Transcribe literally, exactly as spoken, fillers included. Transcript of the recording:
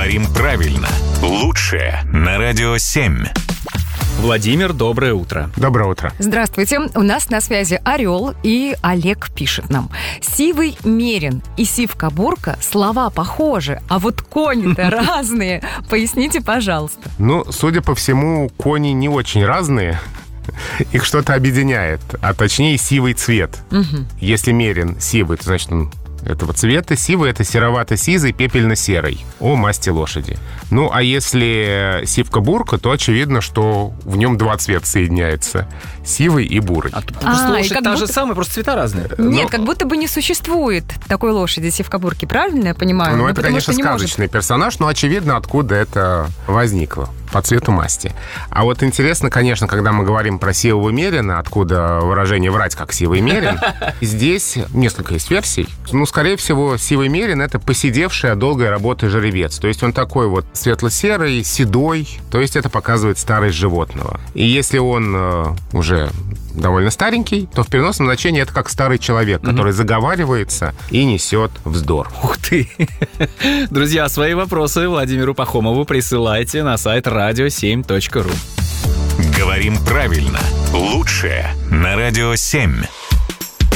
Говорим правильно. Лучшее на Радио семь. Владимир, доброе утро. Доброе утро. Здравствуйте. У нас на связи Орел, и Олег пишет нам. Сивый мерин и сивка-бурка слова похожи, а вот кони-то разные. Поясните, пожалуйста. Ну, судя по всему, кони не очень разные. Их что-то объединяет, а точнее сивый цвет. Угу. Если мерин сивый, то значит он этого цвета. Сивый — это серовато-сизый, пепельно-серый. О масти лошади. Ну, а если сивка-бурка, то очевидно, что в нем два цвета соединяются. Сивый и бурый. А, просто а, лошадь та будто... же самая, просто цвета разные. Нет, Но... как будто бы не существует такой лошади сивка-бурки. Правильно я понимаю? Ну, ну это, конечно, сказочный может... персонаж, но очевидно, откуда это возникло. По цвету масти. А вот интересно, конечно, когда мы говорим про сивого мерина, откуда выражение «врать как сивый мерин», здесь несколько есть версий. Ну, скорее всего, сивый мерин — это посидевший от долгой работы жеребец. То есть он такой вот светло-серый, седой. То есть это показывает старость животного. И если он э, уже довольно старенький, то в переносном значении это как старый человек, который mm-hmm. заговаривается и несет вздор. Ух ты! Друзья, свои вопросы Владимиру Пахомову присылайте на сайт радио семь точка ру. Говорим правильно. Лучшее на Радио семь.